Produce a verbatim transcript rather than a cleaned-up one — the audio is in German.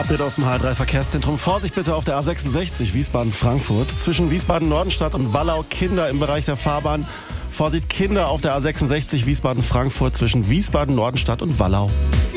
Update aus dem H drei Verkehrszentrum. Vorsicht bitte auf der A sechsundsechzig Wiesbaden-Frankfurt. Zwischen Wiesbaden-Nordenstadt und Wallau Kinder im Bereich der Fahrbahn. Vorsicht Kinder auf der A sechsundsechzig Wiesbaden-Frankfurt zwischen Wiesbaden-Nordenstadt und Wallau.